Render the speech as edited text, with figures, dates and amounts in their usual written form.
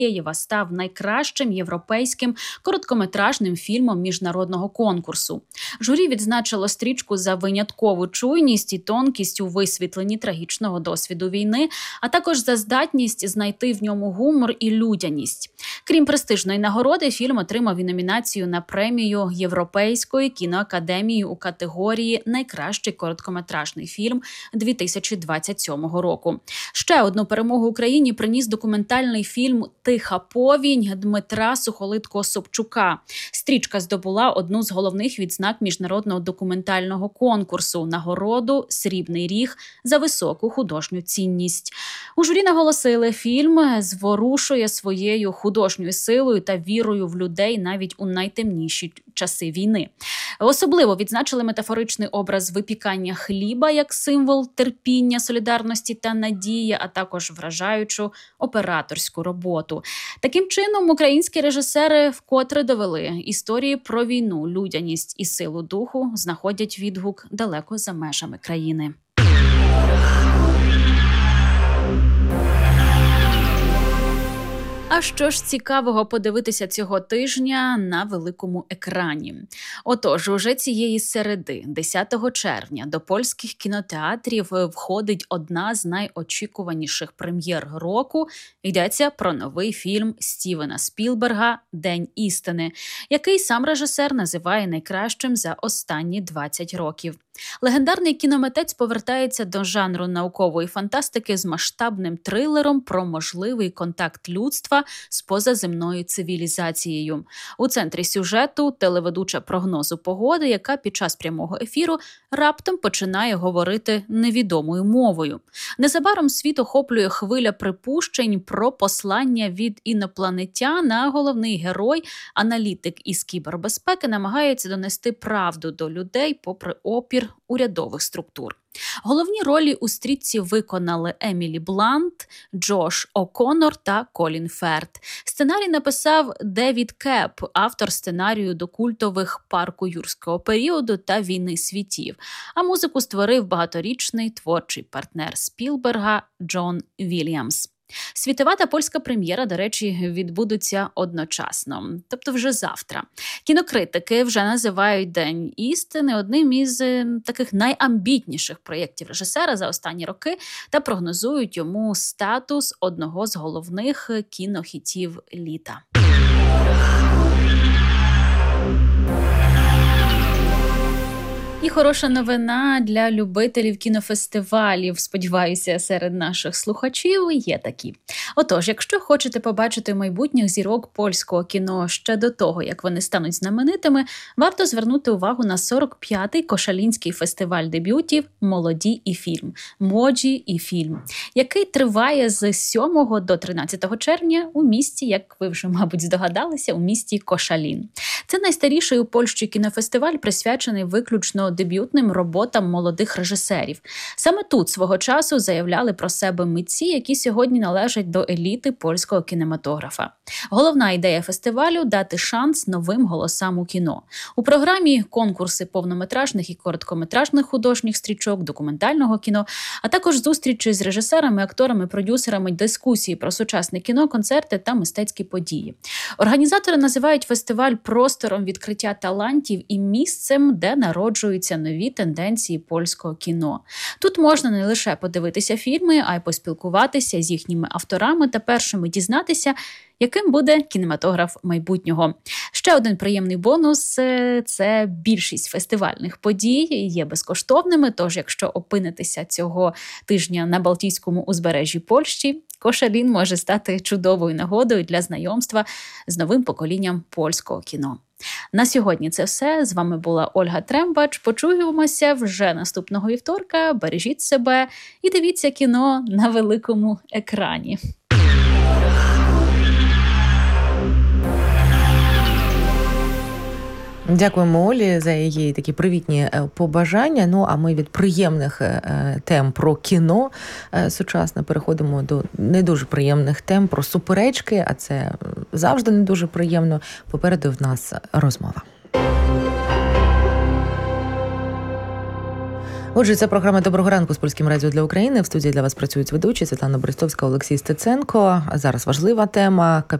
Єва став найкращим європейським короткометражним фільмом міжнародного конкурсу. Журі відзначило стрічку за виняткову чуйність і тонкість у висвітленні трагічного досвіду війни, а також за здатність знайти в ньому гумор і людяність. Крім престижної нагороди, фільм отримав і номінацію на премію Європейської кіноакадемії у категорії «Найкращий короткометражний фільм» 2027 року. Ще одну перемогу Україні приніс документальний фільм «Тиха повінь» Дмитра Сухолиткого-Собчука. Стрічка здобула одну з головних відзнак міжнародного документального конкурсу – нагороду «Срібний ріг» за високу художню цінність. У журі наголосили, фільм зворушує своєю художньою силою та вірою в людей навіть у найтемніші часи війни. Особливо відзначили метафоричний образ випікання хліба як символ терпіння, солідарності та надії, а також вражаючу операторську роботу. Таким чином, українські режисери вкотре довели: історії про війну, людяність і силу духу знаходять відгук далеко за межами країни. А що ж цікавого подивитися цього тижня на великому екрані? Отож, уже цієї середи, 10 червня, до польських кінотеатрів входить одна з найочікуваніших прем'єр року. Йдеться про новий фільм Стівена Спілберга «День істини», який сам режисер називає найкращим за останні 20 років. Легендарний кіномитець повертається до жанру наукової фантастики з масштабним трилером про можливий контакт людства з позаземною цивілізацією. У центрі сюжету телеведуча прогнозу погоди, яка під час прямого ефіру раптом починає говорити невідомою мовою. Незабаром світ охоплює хвиля припущень про послання від інопланетян, а головний герой, аналітик із кібербезпеки, намагається донести правду до людей попри опір урядових структур. Головні ролі у стрічці виконали Емілі Блант, Джош О'Коннор та Колін Ферт. Сценарій написав Девід Кеп, автор сценарію до культових «Парку юрського періоду» та «Війни світів», а музику створив багаторічний творчий партнер Спілберга Джон Вільямс. Світова та польська прем'єра, до речі, відбудуться одночасно, тобто вже завтра. Кінокритики вже називають «День істини» одним із таких найамбітніших проєктів режисера за останні роки та прогнозують йому статус одного з головних кінохітів літа. І хороша новина для любителів кінофестивалів, сподіваюся, серед наших слухачів є такі. Отож, якщо хочете побачити майбутніх зірок польського кіно ще до того, як вони стануть знаменитими, варто звернути увагу на 45-й Кошалінський фестиваль дебютів «Молоді і фільм» «Моджі і фільм», який триває з 7 до 13 червня у місті, як ви вже, мабуть, здогадалися, у місті Кошалін. Це найстаріший у Польщі кінофестиваль, присвячений виключно дебютним роботам молодих режисерів. Саме тут свого часу заявляли про себе митці, які сьогодні належать до еліти польського кінематографа. Головна ідея фестивалю – дати шанс новим голосам у кіно. У програмі конкурси повнометражних і короткометражних художніх стрічок, документального кіно, а також зустрічі з режисерами, акторами, продюсерами, дискусії про сучасне кіно, концерти та мистецькі події. Організатори називають фестиваль простором відкриття талантів і місцем, де народжуються нові тенденції польського кіно. Тут можна не лише подивитися фільми, а й поспілкуватися з їхніми авторами та першими дізнатися, яким буде кінематограф майбутнього. Ще один приємний бонус – це більшість фестивальних подій є безкоштовними, тож якщо опинитеся цього тижня на Балтійському узбережжі Польщі, Кошалін може стати чудовою нагодою для знайомства з новим поколінням польського кіно. На сьогодні це все. З вами була Ольга Трембач. Почуємося вже наступного вівторка. Бережіть себе і дивіться кіно на великому екрані. Дякуємо Олі за її такі привітні побажання. Ну, а ми від приємних тем про кіно сучасне переходимо до не дуже приємних тем про суперечки, а це завжди не дуже приємно. Попереду в нас розмова. Отже, це програма «Доброго ранку» з Польським радіо для України. В студії для вас працюють ведучі Світлана Брестовська, Олексій Стеценко. Зараз важлива тема